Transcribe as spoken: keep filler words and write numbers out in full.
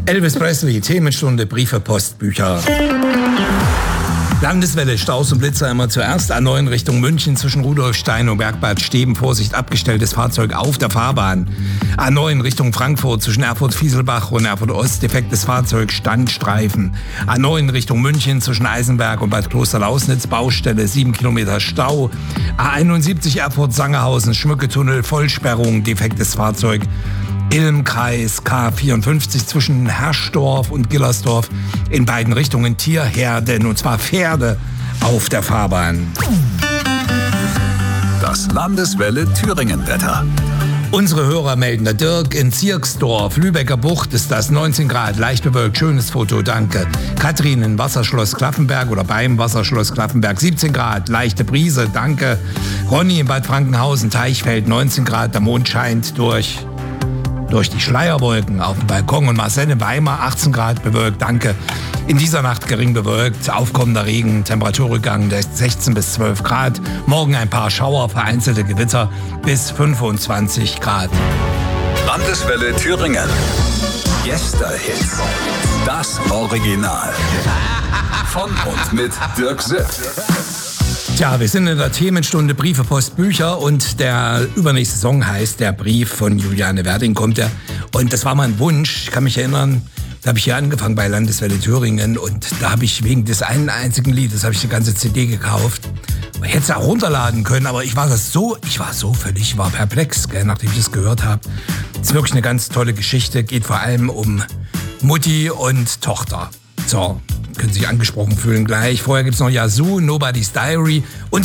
Elvis Presley, Themenstunde, Briefe, Post, Bücher. Landeswelle, Staus und Blitzer immer zuerst. A neun Richtung München zwischen Rudolfstein und Bergbad Steben. Vorsicht, abgestelltes Fahrzeug auf der Fahrbahn. A neun Richtung Frankfurt zwischen Erfurt-Fieselbach und Erfurt-Ost. Defektes Fahrzeug, Standstreifen. A neun Richtung München zwischen Eisenberg und Bad Klosterlausnitz. Baustelle, sieben Kilometer Stau. A einundsiebzig Erfurt-Sangerhausen, Schmücketunnel, Vollsperrung, defektes Fahrzeug. Ilmkreis K vierundfünfzig zwischen Herschdorf und Gillersdorf, in beiden Richtungen Tierherden, und zwar Pferde auf der Fahrbahn. Das Landeswelle Thüringen-Wetter. Unsere Hörer melden, der Dirk in Zirksdorf, Lübecker Bucht ist das, neunzehn Grad, leicht bewölkt, schönes Foto, danke. Katrin in Wasserschloss Klaffenberg oder beim Wasserschloss Klaffenberg, siebzehn Grad, leichte Brise, danke. Ronny in Bad Frankenhausen, Teichfeld, neunzehn Grad, der Mond scheint durch... durch die Schleierwolken auf dem Balkon. Und Marcel in Weimar, achtzehn Grad, bewölkt, danke. In dieser Nacht gering bewölkt, aufkommender Regen, Temperaturrückgang sechzehn bis zwölf Grad. Morgen ein paar Schauer, vereinzelte Gewitter bis fünfundzwanzig Grad. Landeswelle Thüringen. Yesterhits. Das Original. Von und mit Dirk Sipp. Tja, wir sind in der Themenstunde Briefe, Post, Bücher, und der übernächste Song heißt Der Brief von Juliane Werding, kommt der. Und das war mein Wunsch, ich kann mich erinnern, da habe ich hier angefangen bei Landeswelle Thüringen, und da habe ich wegen des einen einzigen Liedes, habe ich die ganze C D gekauft. Ich hätte es auch runterladen können, aber ich war das so, ich war so völlig, ich war perplex, gell, nachdem ich das gehört habe. Es ist wirklich eine ganz tolle Geschichte, geht vor allem um Mutti und Tochter. So, können sich angesprochen fühlen gleich. Vorher gibt's noch Yazoo, Nobody's Diary und